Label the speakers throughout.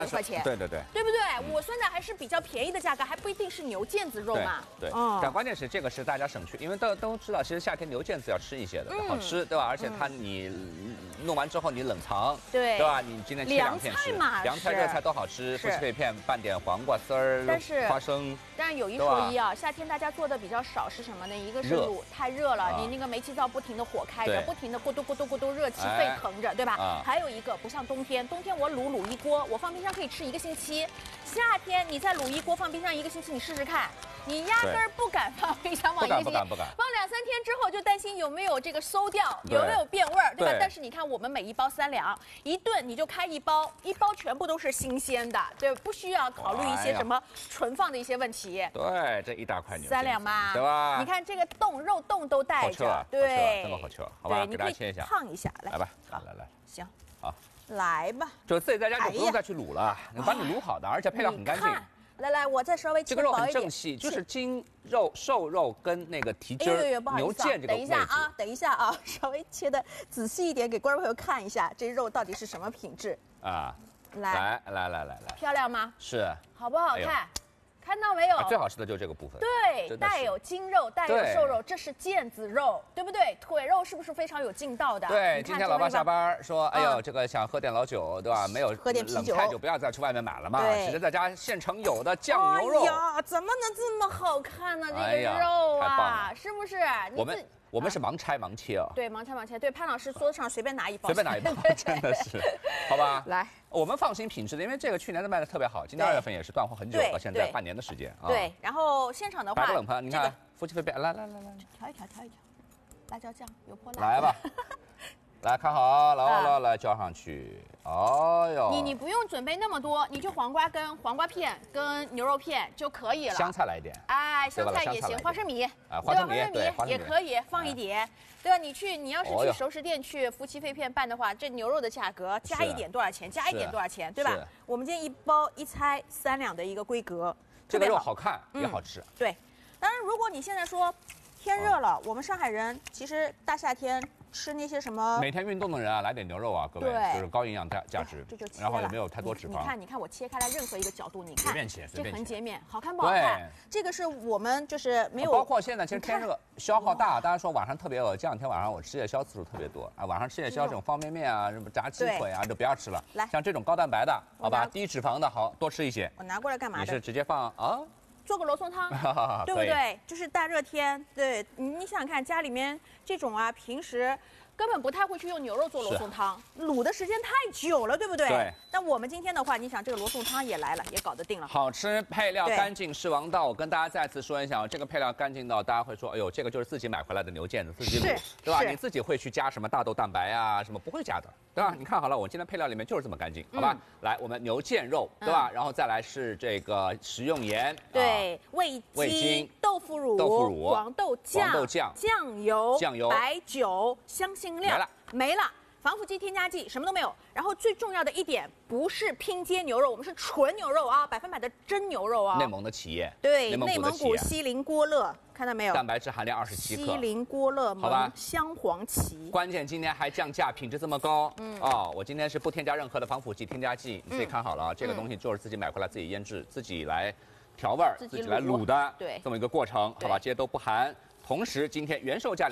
Speaker 1: 块钱。
Speaker 2: 对对对，
Speaker 1: 对不对？我算的还是比较便宜的价格，还不一定是牛腱子肉嘛。
Speaker 2: 对，但关键是这个是大家省去，因为都知道，其实夏天牛腱子要吃一些的，好吃，对吧？而且它你弄完之后你冷藏，对吧？你今天切2片吃，凉菜热菜都好吃，夫妻肺片拌点黄瓜丝儿，花生。
Speaker 1: 但是有一说一啊，夏天大家做的比较少是什么呢？一个是卤太热了，你那个煤气灶不停的火开着，不停的咕嘟咕嘟咕嘟热气沸腾着，对吧？还有一个不像冬天我卤一锅，我放冰箱可以吃1个星期。夏天你再卤一锅放冰箱1个星期，你试试看，你压根儿不敢放冰箱放1个星期，放2、3天之后就担心有没有这个馊掉，有没有变味儿，对吧？但是你看我们每1包3两，一顿你就开1包，1包全部都是新鲜的，对，不需要考虑一些什么存放的一些问题。
Speaker 2: 对，这1大块牛
Speaker 1: 3两嘛，
Speaker 2: 对吧？
Speaker 1: 你看这个肉冻都带着，对，
Speaker 2: 这么好吃，好吧？给大家切一下，
Speaker 1: 烫一下，
Speaker 2: 来吧，来，
Speaker 1: 行，
Speaker 2: 好。
Speaker 1: 来吧，
Speaker 2: 就自己在家就不用再去卤了，把你卤好的，而且配料很干净。
Speaker 1: 来，我再稍微
Speaker 2: 这个肉很正细，就是筋肉、瘦肉跟那个蹄筋牛腱这个位置。
Speaker 1: 等一下啊，稍微切的仔细一点，给观众朋友看一下这肉到底是什么品质啊！来，
Speaker 2: 漂
Speaker 1: 亮吗？
Speaker 2: 是，
Speaker 1: 好不好看？看到没有？
Speaker 2: 最好吃的就是这个部分。
Speaker 1: 对，带有筋肉，带有瘦肉，这是腱子肉，对不对？腿肉是不是非常有劲道的？
Speaker 2: 对，今天老爸下班说，哎呦，这个想喝点老酒，对吧？没有
Speaker 1: 喝点啤酒，
Speaker 2: 冷菜就不要再去外面买了嘛，直接在家现成有的酱牛肉。
Speaker 1: 哎呀，怎么能这么好看呢？这个肉啊，是不是？
Speaker 2: 我们是盲拆盲切哦。
Speaker 1: 对，盲拆盲切。对，潘老师桌子上随便拿1包，
Speaker 2: 随便拿1包，真的是，好吧？
Speaker 1: 来，
Speaker 2: 我们放心品质的，因为这个去年卖的特别好，今年2月份也是断货很久，到现在半年的时间啊。
Speaker 1: 对，然后现场的话，
Speaker 2: 摆个冷盘，你看夫妻肺片，来，
Speaker 1: 调一调，辣椒酱油泼辣。
Speaker 2: 来吧，来看好，来浇上去。哦哟，
Speaker 1: 你不用准备那么多，你就黄瓜跟黄瓜片跟牛肉片就可以了。
Speaker 2: 香菜来一点，
Speaker 1: 哎，香菜也行，花生米，
Speaker 2: 花生米
Speaker 1: 也可以放一点，对吧？你要是去熟食店去夫妻肺片拌的话，这牛肉的价格加一点多少钱？加一点多少钱，对吧？我们今天1包1拆3两的一个规格，
Speaker 2: 这个肉好看也好吃。
Speaker 1: 对，当然如果你现在说天热了，我们上海人其实大夏天吃那些什么，
Speaker 2: 每天运动的人啊，来点牛肉啊，各位，就是高营养价值，然后也没有太多脂肪。
Speaker 1: 你看我切开来任何一个角度，你看，
Speaker 2: 随便切，
Speaker 1: 这横截面好看不好看？这个是我们就是没有，
Speaker 2: 包括现在其实天热消耗大，大家说晚上特别饿，这2天晚上我吃夜宵次数特别多啊，晚上吃夜宵这种方便面啊，什么炸鸡腿啊，就不要吃了。来，像这种高蛋白的，好吧，低脂肪的好多吃一些。
Speaker 1: 我拿过来干嘛的？
Speaker 2: 你是直接放啊？
Speaker 1: 做个罗宋汤，对不对？就是大热天，对你想想看，家里面这种啊，平时根本不太会去用牛肉做罗宋汤，卤的时间太久了，对不对？
Speaker 2: 对。
Speaker 1: 但我们今天的话，你想这个罗宋汤也来了，也搞得定了。
Speaker 2: 好吃，配料干净是王道。我跟大家再次说一下，这个配料干净到大家会说，哎呦，这个就是自己买回来的牛腱子，自己卤，对吧？你自己会去加什么大豆蛋白啊，什么不会加的，对吧？你看好了，我今天配料里面就是这么干净，好吧？来，我们牛腱肉，对吧？然后再来是这个食用盐，
Speaker 1: 对，味精、豆腐乳、黄豆酱、酱油、白酒、香辛料没了。防腐剂、添加剂什么都没有，然后最重要的一点，不是拼接牛肉，我们是纯牛肉啊，100%的真牛肉啊。
Speaker 2: 内蒙的企业，
Speaker 1: 对，内蒙古锡林郭勒，看到没有？
Speaker 2: 蛋白质含量27克。
Speaker 1: 锡林郭勒蒙镶黄旗。关
Speaker 2: 键今天还降价，品质这么高，我今天是不添加任何的防腐剂、添加剂，你自己看好了啊，这个东西就是自己买回来自己腌制、自己来调味儿、自己来卤的，对，这么一个过程，好吧？这些都不含。同时，今天原售价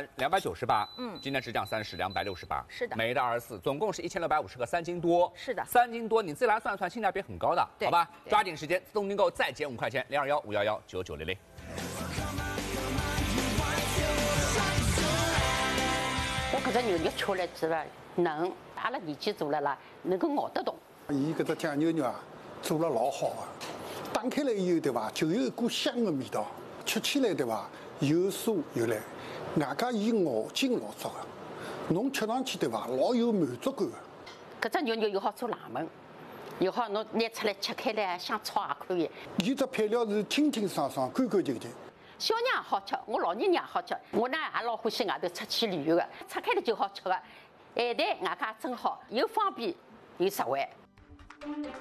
Speaker 2: 298，今天只降30，268，是的，每袋24，总共是1650克，3斤多，是的，3斤多，你自己来算算，性价比很高的，好吧？抓紧时间，自动订购再减5块钱，021-511-9900。
Speaker 3: 我觉着牛肉吃了之后嫩，阿拉年纪大了啦，能够咬得动。
Speaker 4: 伊搿只酱牛肉啊，做了老好啊，打开来以后对吧，就有一股香的味道，吃起来对吧？又酥又烂，外加伊咬劲老足个，侬吃上去对伐？老有满足感
Speaker 3: 个。搿只牛肉又好做冷焖，又好侬拿出来切开来想炒也可以。
Speaker 4: 伊只配料是清清爽爽、干干净净。
Speaker 3: 小人也好吃，我老人也好吃。我呢也老欢喜外头出去旅游个，拆开了就好吃个。咸淡外加真好，又方便又实惠。